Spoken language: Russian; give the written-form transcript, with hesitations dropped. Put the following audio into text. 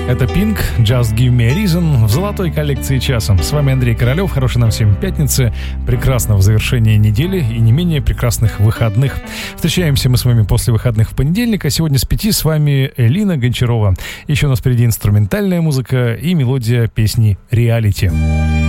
Это Pink, Just Give Me a Reason в золотой коллекции часа. С вами Андрей Королёв. Хорошей нам всем пятницы, прекрасного завершения недели и не менее прекрасных выходных. Встречаемся мы с вами после выходных в понедельник, а сегодня с 5 с вами Элина Гончарова. Еще у нас впереди инструментальная музыка и мелодия песни «Реалити».